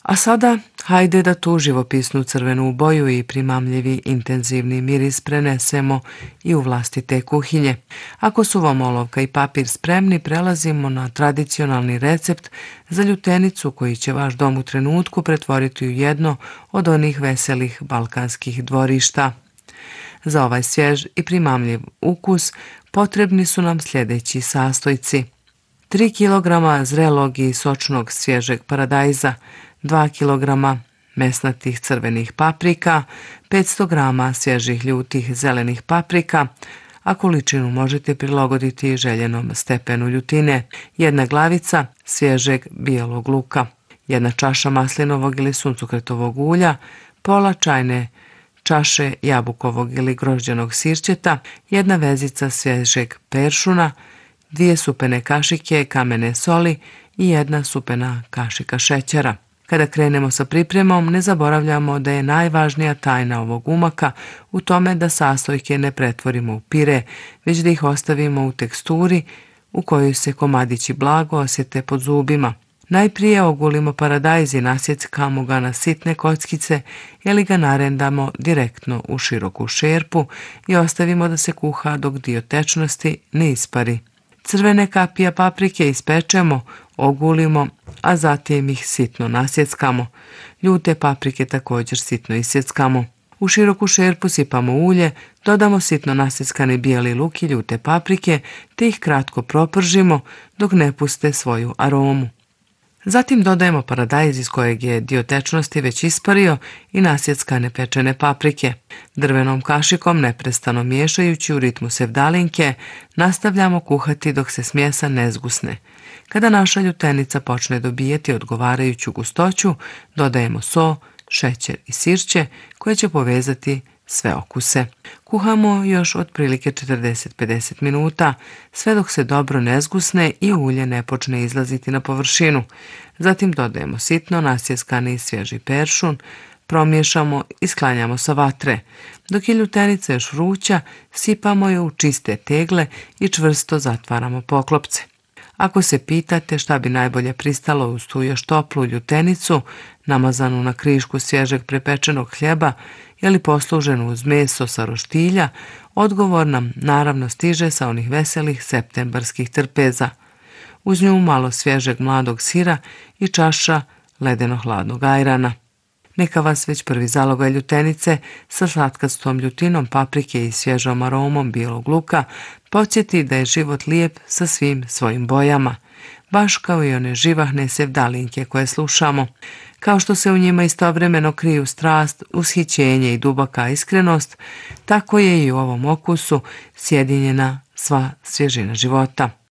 A sada, hajde da tu živopisnu crvenu boju i primamljivi intenzivni miris prenesemo i u vlastite kuhinje. Ako su vam olovka i papir spremni, prelazimo na tradicionalni recept za ljutenicu koji će vaš dom u trenutku pretvoriti u jedno od onih veselih balkanskih dvorišta. Za ovaj svjež i primamljiv ukus potrebni su nam sljedeći sastojci: 3 kg zrelog i sočnog svježeg paradajza, 2 kg mesnatih crvenih paprika, 500 g svježih ljutih zelenih paprika, a količinu možete prilagoditi željenom stepenu ljutine, 1 glavica svježeg bijelog luka, 1 čaša maslinovog ili suncokretovog ulja, pola čajne čaše jabukovog ili grožđenog sirćeta, 1 vezica svježeg peršuna, 2 supene kašike kamene soli i 1 supena kašika šećera. Kada krenemo sa pripremom, ne zaboravljamo da je najvažnija tajna ovog umaka u tome da sastojke ne pretvorimo u pire, već da ih ostavimo u teksturi u kojoj se komadići blago osjete pod zubima. Najprije ogulimo paradajz i nasjeckamo ga na sitne kockice ili ga narendamo direktno u široku šerpu i ostavimo da se kuha dok dio tečnosti ne ispari. Crvene kapije paprike ispečemo, ogulimo, a zatim ih sitno nasjeckamo. Ljute paprike također sitno isjeckamo. U široku šerpu sipamo ulje, dodamo sitno nasjeckani bijeli luk i ljute paprike te ih kratko propržimo dok ne puste svoju aromu. Zatim dodajemo paradajz iz kojeg je dio tečnosti već ispario i nasjeckane pečene paprike. Drvenom kašikom, neprestano miješajući u ritmu sevdalinke, nastavljamo kuhati dok se smjesa ne zgusne. Kada naša ljutenica počne dobijeti odgovarajuću gustoću, dodajemo so, šećer i sirće koje će povezati sve okuse. Kuhamo još otprilike 40-50 minuta, sve dok se dobro ne zgusne i ulje ne počne izlaziti na površinu. Zatim dodajemo sitno nasjeskani svježi peršun, promiješamo i sklanjamo sa vatre. Dok je ljutenica još vruća, sipamo ju u čiste tegle i čvrsto zatvaramo poklopce. Ako se pitate šta bi najbolje pristalo uz tu još toplu ljutenicu, namazanu na krišku svježeg prepečenog hljeba ili posluženu uz meso sa roštilja, odgovor nam naravno stiže sa onih veselih septembarskih trpeza. Uz nju malo svježeg mladog sira i čaša ledeno-hladnog ajrana. Neka vas već prvi zalogaj ljutenice sa slatkastom ljutinom paprike i svježom aromom bijelog luka podsjeti da je život lijep sa svim svojim bojama, baš kao i one živahne sevdalinke koje slušamo. Kao što se u njima istovremeno kriju strast, ushićenje i duboka iskrenost, tako je i u ovom okusu sjedinjena sva svježina života.